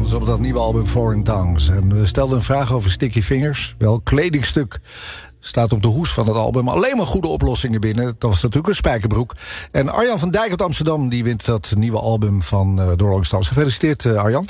Stones op dat nieuwe album Foreign Tongues. En we stelden een vraag over Sticky Fingers. Wel kledingstuk staat op de hoes van het album. Alleen maar goede oplossingen binnen. Dat was natuurlijk een spijkerbroek. En Arjan van Dijk uit Amsterdam die wint dat nieuwe album van de Rolling Stones. Gefeliciteerd, Arjan.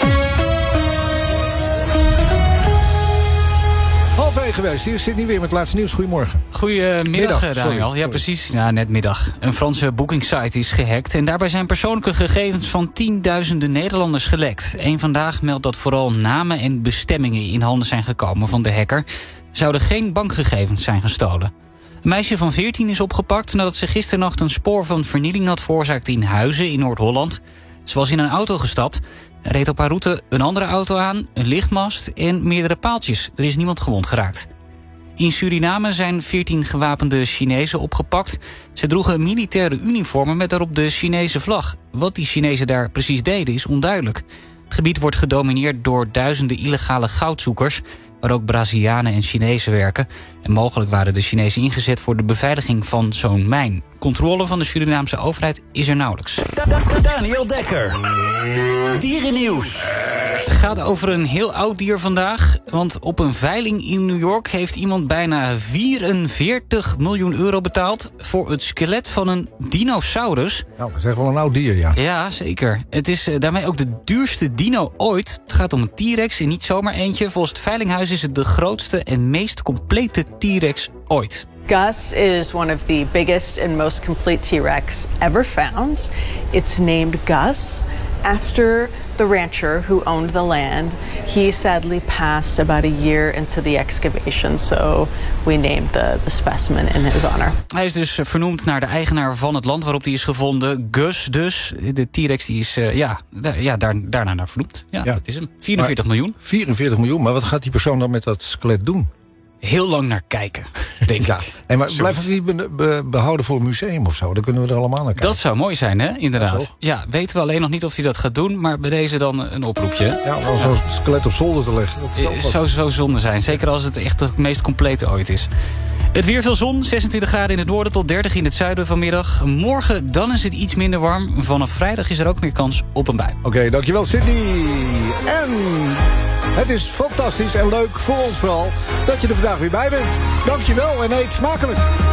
Half geweest. Hier zit niet weer met het laatste nieuws. Goedemorgen. Goedemiddag, Daniel. Ja, precies. Ja, net middag. Een Franse boekingssite is gehackt. En daarbij zijn persoonlijke gegevens van tienduizenden Nederlanders gelekt. Eén Vandaag meldt dat vooral namen en bestemmingen in handen zijn gekomen van de hacker. Zouden geen bankgegevens zijn gestolen. Een meisje van 14 is opgepakt nadat ze gisternacht een spoor van vernieling had veroorzaakt in Huizen in Noord-Holland. Ze was in een auto gestapt. Er reed op haar route een andere auto aan, een lichtmast en meerdere paaltjes. Er is niemand gewond geraakt. In Suriname zijn 14 gewapende Chinezen opgepakt. Ze droegen militaire uniformen met daarop de Chinese vlag. Wat die Chinezen daar precies deden is onduidelijk. Het gebied wordt gedomineerd door duizenden illegale goudzoekers, waar ook Brazilianen en Chinezen werken. En mogelijk waren de Chinezen ingezet voor de beveiliging van zo'n mijn. Controle van de Surinaamse overheid is er nauwelijks. Daniel Dekker. Dierennieuws. Het gaat over een heel oud dier vandaag. Want op een veiling in New York heeft iemand bijna 44 miljoen euro betaald voor het skelet van een dinosaurus. Nou, dat is echt wel een oud dier, ja. Ja, zeker. Het is daarmee ook de duurste dino ooit. Het gaat om een T-Rex en niet zomaar eentje. Volgens het veilinghuis is het de grootste en meest complete T-Rex ooit. Gus is one of the biggest and most complete T-Rex ever found. It's named Gus after the rancher who owned the land. He sadly passed about a year into the excavation, so we named the specimen in his honor. Hij is dus vernoemd naar de eigenaar van het land waarop hij is gevonden. Gus dus. De T-Rex die is daarna naar vernoemd. Ja, dat is hem. 44 miljoen. 44 miljoen, maar wat gaat die persoon dan met dat skelet doen? Heel lang naar kijken, denk ik. Nee, maar blijft het niet behouden voor een museum of zo? Dan kunnen we er allemaal naar kijken. Dat zou mooi zijn, hè? Inderdaad. Ja, weten we alleen nog niet of hij dat gaat doen, maar bij deze dan een oproepje. Ja, om zo'n skelet op zolder te leggen. Dat zou zo zonde zijn. Zeker als het echt het meest complete ooit is. Het weer veel zon, 26 graden in het noorden tot 30 in het zuiden vanmiddag. Morgen dan is het iets minder warm. Vanaf vrijdag is er ook meer kans op een bui. Oké, dankjewel Sydney. En het is fantastisch en leuk voor ons vooral dat je er vandaag weer bij bent. Dankjewel en eet smakelijk.